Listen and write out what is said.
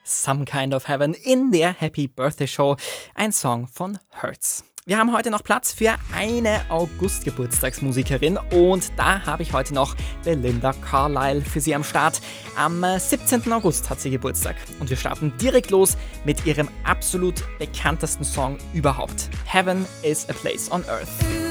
Some Kind of Heaven in der Happy Birthday Show, ein Song von Hurts. Wir haben heute noch Platz für eine August-Geburtstagsmusikerin und da habe ich heute noch Belinda Carlisle für Sie am Start. Am 17. August hat sie Geburtstag und wir starten direkt los mit ihrem absolut bekanntesten Song überhaupt. Heaven is a Place on Earth.